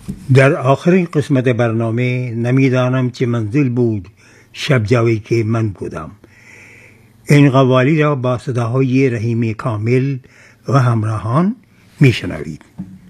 در آخرین قسمت برنامه نمیدانم چه منزل بود شب جایی که من بودم. این قوالی را با صداهای رحیم کامل و همراهان میشنوید.